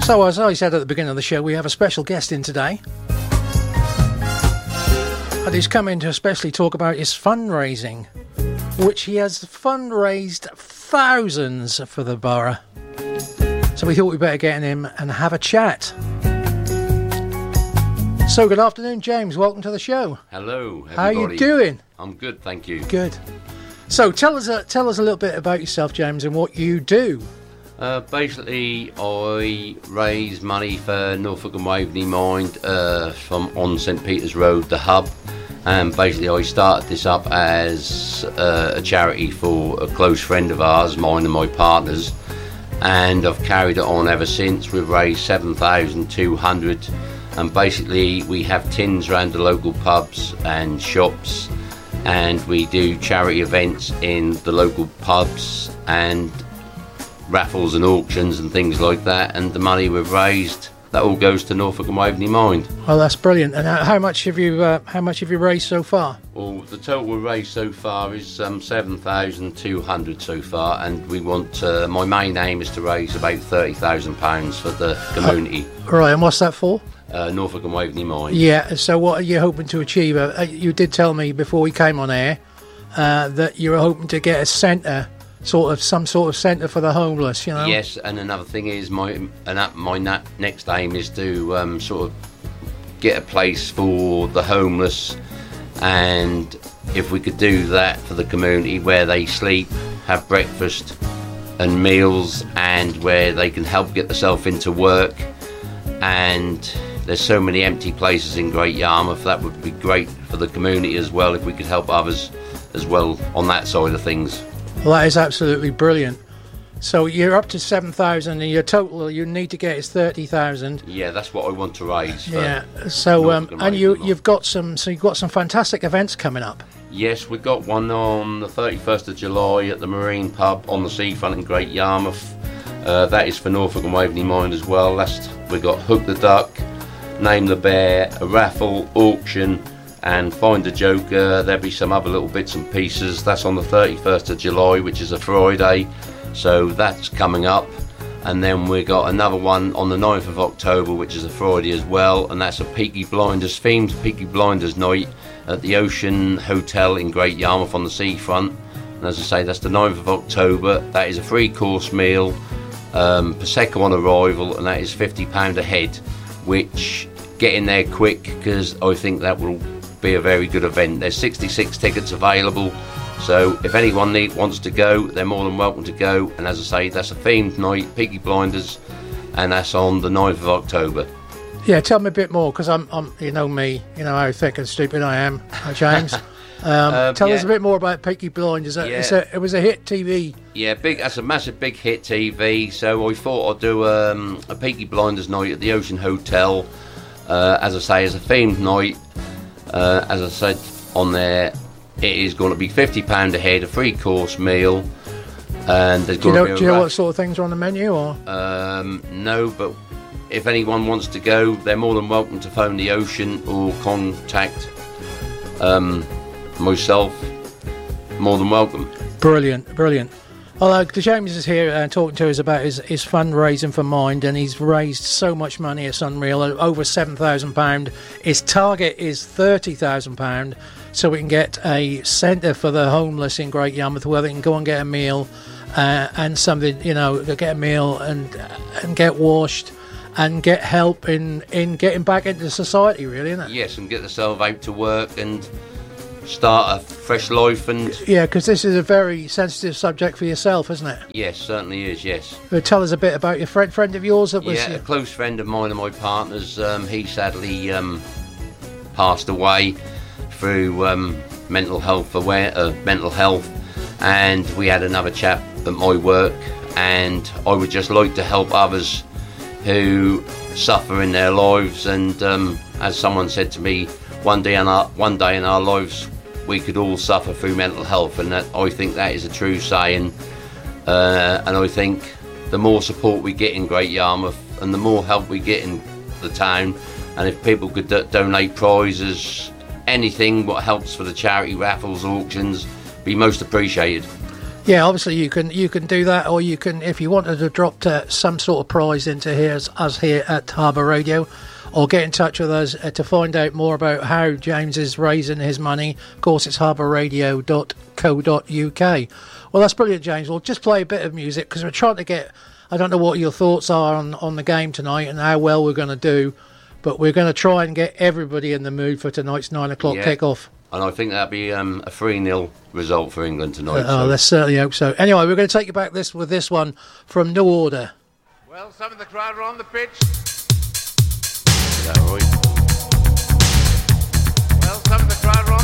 So, as I said at the beginning of the show, we have a special guest in today. And he's come in to especially talk about his fundraising, which he has fundraised thousands for the borough. So we thought we'd better get in him and have a chat. So good afternoon, James. Welcome to the show. Hello, everybody. How are you doing? I'm good, thank you. Good. So tell us a little bit about yourself, James, and what you do. Basically, I raise money for Norfolk and Waveney Mind from on St Peter's Road, the hub. And basically, I started this up as a charity for a close friend of ours, mine and my partner's. And I've carried it on ever since. We've raised 7,200. And basically, we have tins around the local pubs and shops. And we do charity events in the local pubs and raffles and auctions and things like that, and the money we've raised, that all goes to Norfolk and Waveney Mind. Oh, that's brilliant. And how much have you raised so far? Well, the total we've raised so far is 7,200 so far, and we want my main aim is to raise about £30,000 for the community. Right, and what's that for? Norfolk and Waveney Mind. Yeah, so what are you hoping to achieve? You did tell me before we came on air that you were hoping to get a centre, some sort of centre for the homeless, you know? Yes, and another thing is my next aim is to sort of get a place for the homeless, and if we could do that for the community where they sleep, have breakfast and meals, and where they can help get themselves into work. And there's so many empty places in Great Yarmouth, that would be great for the community as well, if we could help others as well on that side of things. Well, that is absolutely brilliant. So you're up to 7,000, and your total you need to get is 30,000. Yeah, that's what I want to raise. Yeah. So and you've got some fantastic events coming up. Yes, we've got one on the 31st of July at the Marine Pub on the seafront in Great Yarmouth. That is for Norfolk and Waveney Mind as well. We've got Hook the Duck, Name the Bear, a raffle, auction, and Find a Joker. There'll be some other little bits and pieces. That's on the 31st of July, which is a Friday, so that's coming up. And then we got another one on the 9th of October, which is a Friday as well, and that's a Peaky Blinders themed Peaky Blinders night at the Ocean Hotel in Great Yarmouth on the seafront. And as I say, that's the 9th of October. That is a 3-course meal, Prosecco on arrival, and that is £50 a head, which get in there quick, because I think that will be a very good event. There's 66 tickets available, so if anyone wants to go, they're more than welcome to go. And as I say, that's a themed night, Peaky Blinders, and that's on the 9th of October. Yeah, tell me a bit more, because I'm you know me, you know how thick and stupid I am, James. Tell us a bit more about Peaky Blinders. It was a hit TV. Yeah, that's a massive big hit TV. So I thought I'd do a Peaky Blinders night at the Ocean Hotel. As I say, it's a themed night. As I said on there, it is going to be £50 a head, a 3-course meal, and there's going to be. Do you know what sort of things are on the menu, or? No, but if anyone wants to go, they're more than welcome to phone the Ocean or contact myself. More than welcome. Brilliant. Although James is here talking to us about his fundraising for Mind, and he's raised so much money, it's unreal, over £7,000. His target is £30,000, so we can get a centre for the homeless in Great Yarmouth where they can go and get a meal and something, you know, get a meal and get washed and get help in getting back into society, really, isn't it? Yes, and get themselves out to work and start a fresh life. And yeah, because this is a very sensitive subject for yourself, isn't it? Yes, certainly is. Yes. Tell us a bit about your friend of yours that was. Yeah, a close friend of mine and my partner's. He sadly passed away through mental health, and we had another chap at my work, and I would just like to help others who suffer in their lives. And as someone said to me, one day in our lives we could all suffer through mental health, and that, I think that is a true saying. And I think the more support we get in Great Yarmouth and the more help we get in the town, and if people could donate prizes, anything what helps for the charity raffles, auctions, be most appreciated. Yeah, obviously you can do that, or you can, if you wanted to drop some sort of prize into us here at Harbour Radio, or get in touch with us to find out more about how James is raising his money. Of course, it's harbourradio.co.uk. Well, that's brilliant, James. We'll just play a bit of music because we're trying to get. I don't know what your thoughts are on the game tonight and how well we're going to do, but we're going to try and get everybody in the mood for tonight's 9 o'clock kickoff. And I think that'd be a 3-0 result for England tonight. Let's certainly hope so. Anyway, we're going to take you back with this one from New Order. Well, some of the crowd are on the pitch. Is that right? Well, some of the crowd are on